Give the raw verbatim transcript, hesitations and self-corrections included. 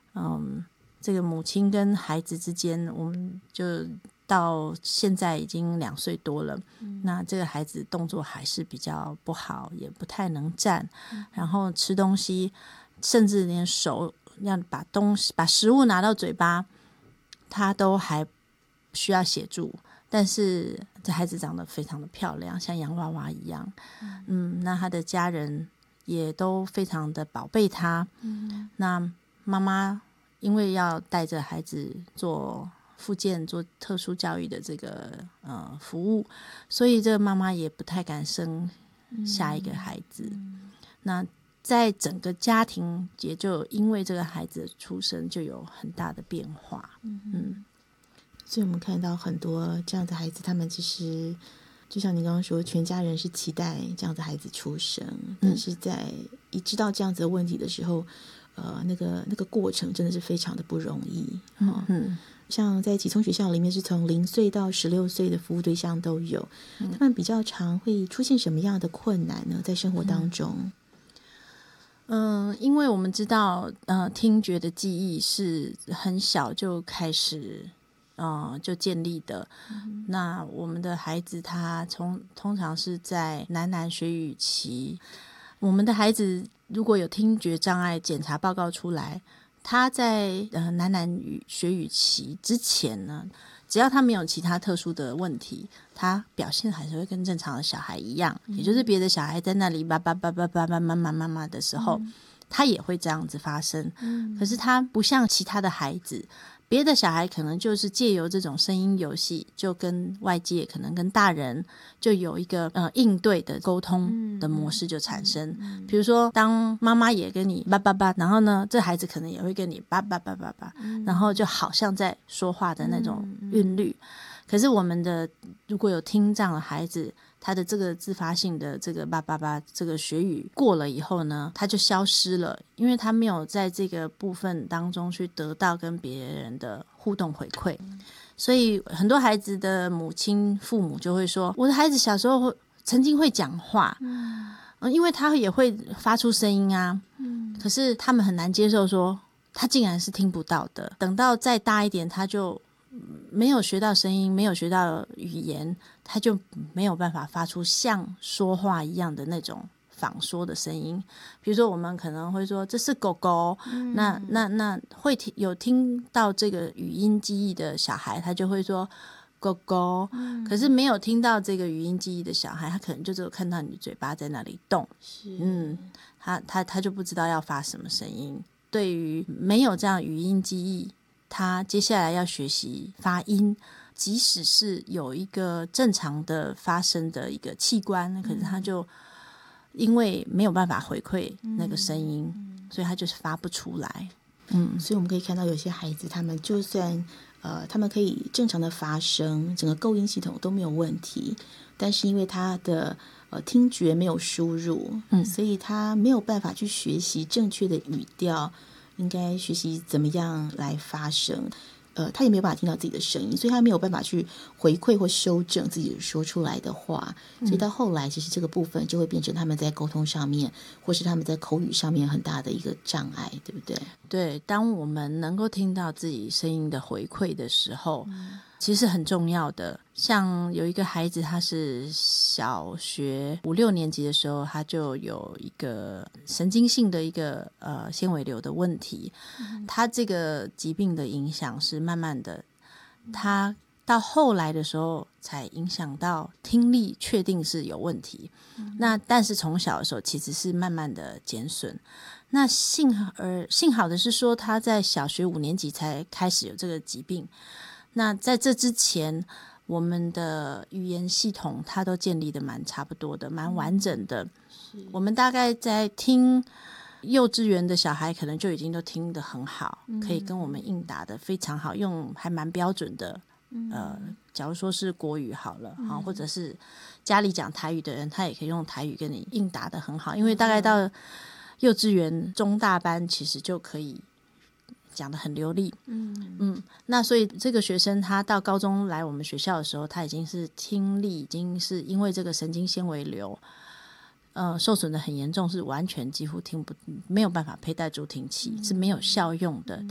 嗯，这个母亲跟孩子之间，我们就到现在已经两岁多了、嗯、那这个孩子动作还是比较不好，也不太能站、嗯、然后吃东西甚至连手要把东西把食物拿到嘴巴他都还需要协助，但是这孩子长得非常的漂亮，像洋娃娃一样。 嗯, 嗯那他的家人也都非常的宝贝他、嗯、那妈妈因为要带着孩子做复健做特殊教育的这个呃服务，所以这个妈妈也不太敢生下一个孩子、嗯、那在整个家庭也就因为这个孩子的出生就有很大的变化。 嗯, 嗯所以我们看到很多这样的孩子，他们其实就像你刚刚说，全家人是期待这样的孩子出生、嗯、但是在一知道这样子的问题的时候，呃，那个那个过程真的是非常的不容易。嗯嗯，像在启聪学校里面是从零岁到十六岁的服务对象都有、嗯、他们比较常会出现什么样的困难呢？在生活当中？ 嗯，因为我们知道呃，听觉的记忆是很小就开始呃，就建立的、嗯、那我们的孩子他从通常是在喃喃学语期，我们的孩子如果有听觉障碍检查报告出来，他在呃喃喃学语期之前呢，只要他没有其他特殊的问题，他表现还是会跟正常的小孩一样、嗯、也就是别的小孩在那里叭叭叭叭叭叭妈妈妈妈的时候、嗯、他也会这样子发生、嗯、可是他不像其他的孩子，别的小孩可能就是借由这种声音游戏就跟外界可能跟大人就有一个呃应对的沟通的模式就产生、嗯嗯、比如说当妈妈也跟你叭叭叭，然后呢这孩子可能也会跟你叭叭叭叭叭、嗯、然后就好像在说话的那种韵律、嗯嗯、可是我们的如果有听障的孩子，他的这个自发性的这个叭叭叭这个学语过了以后呢，他就消失了，因为他没有在这个部分当中去得到跟别人的互动回馈、嗯、所以很多孩子的母亲父母就会说，我的孩子小时候曾经会讲话、嗯、因为他也会发出声音啊、嗯、可是他们很难接受说他竟然是听不到的，等到再大一点他就没有学到声音，没有学到语言，他就没有办法发出像说话一样的那种仿说的声音。比如说我们可能会说这是狗狗、嗯、那那那会听有听到这个语音记忆的小孩，他就会说狗狗、嗯、可是没有听到这个语音记忆的小孩，他可能就只有看到你嘴巴在那里动，是嗯，他他他就不知道要发什么声音。对于没有这样语音记忆，他接下来要学习发音，即使是有一个正常的发声的一个器官，可是他就因为没有办法回馈那个声音、嗯、所以他就是发不出来。 嗯，所以我们可以看到有些孩子他们就算呃，他们可以正常的发声，整个构音系统都没有问题，但是因为他的呃听觉没有输入、嗯、所以他没有办法去学习正确的语调，应该学习怎么样来发声，呃，他也没有办法听到自己的声音，所以他没有办法去回馈或修正自己说出来的话，所以到后来其实这个部分就会变成他们在沟通上面或是他们在口语上面很大的一个障碍，对不对？ 对，当我们能够听到自己声音的回馈的时候、嗯、其实很重要的。像有一个孩子，他是小学五六年级的时候，他就有一个神经性的一个呃纤维瘤的问题、嗯、他这个疾病的影响是慢慢的，他到后来的时候才影响到听力，确定是有问题、嗯、那但是从小的时候其实是慢慢的减损。那幸好而幸好的是说他在小学五年级才开始有这个疾病，那在这之前我们的语言系统它都建立的蛮差不多的，蛮完整的、嗯、我们大概在听幼稚园的小孩可能就已经都听得很好、嗯、可以跟我们应答的非常好，用还蛮标准的、嗯、呃，假如说是国语好了、嗯、或者是家里讲台语的人，他也可以用台语跟你应答的很好，因为大概到幼稚园中大班其实就可以讲得很流利。嗯嗯，那所以这个学生他到高中来我们学校的时候，他已经是听力已经是因为这个神经纤维瘤呃，受损的很严重，是完全几乎听不没有办法佩戴助听器、嗯、是没有效用的。